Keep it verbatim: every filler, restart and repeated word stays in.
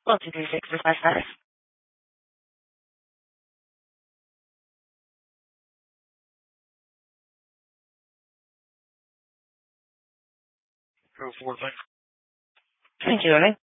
One, two, three, six, dispatch status. Go forward, thanks. Thank you, Lily.